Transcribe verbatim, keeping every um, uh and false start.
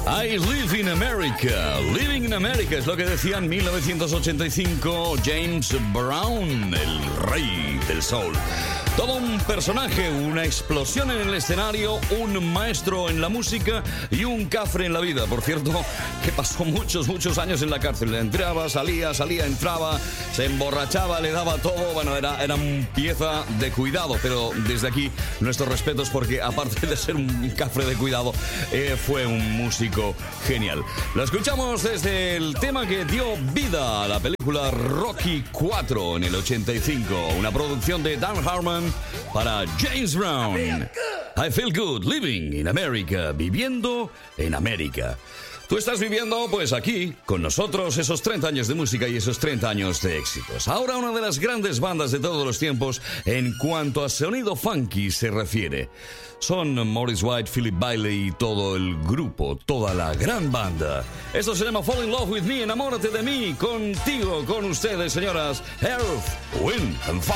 I live in America. Living in America es lo que decía en mil novecientos ochenta y cinco James Brown, el rey del soul. Todo un personaje, una explosión en el escenario, un maestro en la música y un cafre en la vida. Por cierto, que pasó muchos, muchos años en la cárcel. Entraba, salía, salía, entraba, se emborrachaba, le daba todo. Bueno, era, era un pieza de cuidado, pero desde aquí nuestros respetos porque aparte de ser un cafre de cuidado, eh, fue un músico genial. Lo escuchamos desde el tema que dio vida a la película Rocky cuatro en el ochenta y cinco. Una producción de Dan Harmon para James Brown. I feel good living in America. Viviendo en América. Tú estás viviendo, pues aquí, con nosotros, esos treinta años de música y esos treinta años de éxitos. Ahora una de las grandes bandas de todos los tiempos en cuanto a sonido funky se refiere. Son Maurice White, Philip Bailey y todo el grupo, toda la gran banda. Esto se llama Fall in Love with Me, enamórate de mí, contigo, con ustedes, señoras. Earth, Wind and Fire.